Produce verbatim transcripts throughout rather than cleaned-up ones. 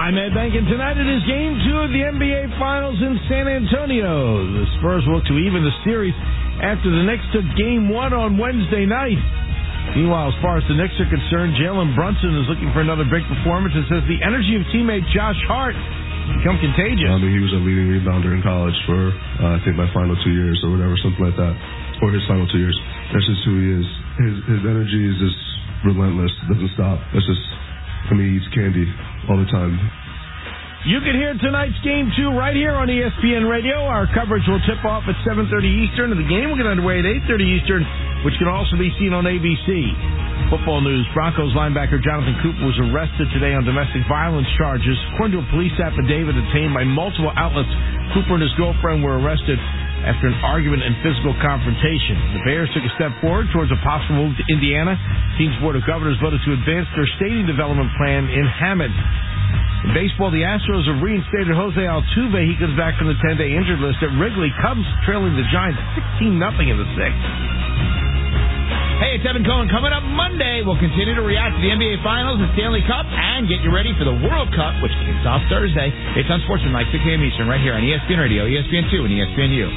I'm Ed Bankin. Tonight it is Game two of the N B A Finals in San Antonio. The Spurs will look to even the series after the Knicks took Game one on Wednesday night. Meanwhile, as far as the Knicks are concerned, Jalen Brunson is looking for another big performance and says the energy of teammate Josh Hart become contagious. I mean, he was a leading rebounder in college for, uh, I think, my final two years or whatever, something like that, or his final two years. That's just who he is. His his energy is just relentless. Doesn't stop. That's just, I mean, he eats candy all the time. You can hear tonight's Game two right here on E S P N Radio. Our coverage will tip off at seven thirty Eastern, and the game will get underway at eight thirty Eastern, which can also be seen on A B C. Football news, Broncos linebacker Jonathan Cooper was arrested today on domestic violence charges. According to a police affidavit obtained by multiple outlets, Cooper and his girlfriend were arrested after an argument and physical confrontation. The Bears took a step forward towards a possible move to Indiana. Team's board of governors voted to advance their stadium development plan in Hammond. In baseball, the Astros have reinstated Jose Altuve. He comes back from the ten-day injured list at Wrigley. Cubs trailing the Giants sixteen nothing in the sixth. Hey, it's Evan Cohen. Coming up Monday, we'll continue to react to the N B A Finals and Stanley Cup and get you ready for the World Cup, which kicks off Thursday. It's on Sportsmanlike, six a.m. Eastern, right here on E S P N Radio, E S P N two, and E S P N U.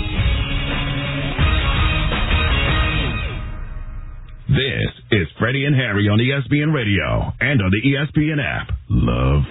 This is Freddie and Harry on E S P N Radio and on the E S P N app. Love